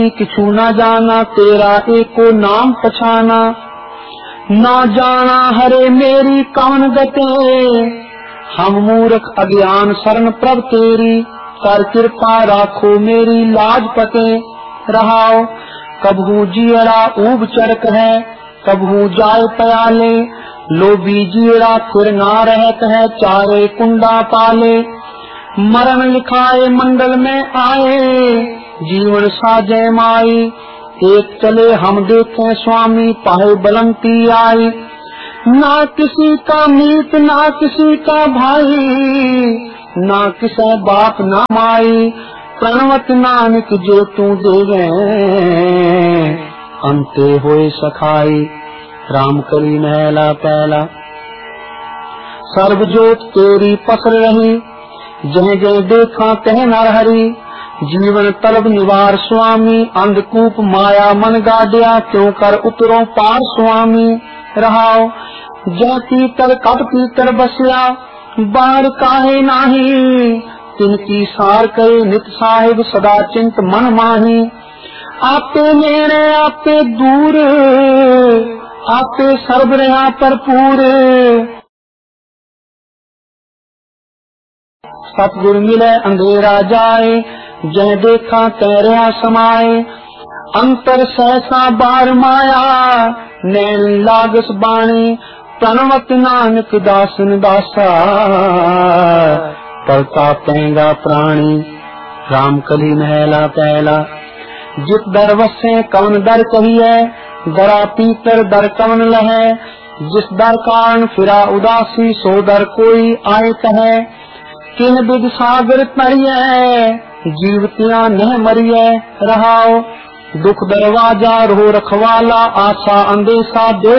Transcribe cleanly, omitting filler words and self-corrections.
किछु न जाना तेरा एको नाम पछाना, ना जाना हरे मेरी कौन गते, हम मूर्ख अज्ञान शरण प्रभ तेरी, कर कृपा राखो मेरी लाज पते रहाओ। कबहू जियरा ऊब चरक है, कबहू जाय प्याले, लोभी जियरा फिर ना रहत है, चारे कुंडा पाले। मरण लिखाए मंडल में आए, जीवन साजे माई, एक चले हम देखें स्वामी पाए बलंती आई। ना किसी का मीत ना किसी का भाई, ना किसे बाप ना माई, प्रणवत नानक जो तू देवे, अंते होए सखाई। राम कली महला पहला। सर्वजोत तेरी पसर रही, जह जह देखा तह नरहरी, जीवन तलब निवार स्वामी, अंधकूप माया मन गाड़िया, क्यों कर उतरो पार स्वामी रहाओ। जय पीतर कट पीतर बसिया, बार काहे नाही, तिनकी सार करे नित साहिब, सदा चिंत मन माही। आपे नेड़े आपे दूर, आपे सर्व रहा भरपूर, सतगुर मिले अंधेरा जाए, जह देखा तह रहा समाए। अंतर सहसा बार माया, नैन लागस बाणी, प्रणवत नानक दासन दासा, पलता पेंगा प्राणी। राम कली महला पहला। जित दर वसे कवन दर कहिए, दरा पीतर दर कवन लहे, जिस दर कारण फिरा उदासी, सो दर कोई आए कहे। किन विद सागर तरिए, जीवतियां न मरिए रहाओ। दुख दरवाजा रो रखवाला, आशा अंदेशा दे